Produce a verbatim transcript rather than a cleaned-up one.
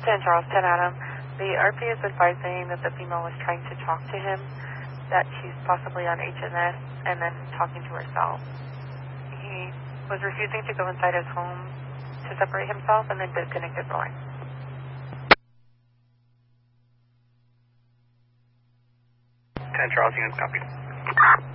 ten Charles, ten Adam. The R P is advising that the female was trying to talk to him, that she's possibly on H N S, and then talking to herself. He was refusing to go inside his home to separate himself and then disconnected the line. ten Charles, unit copy.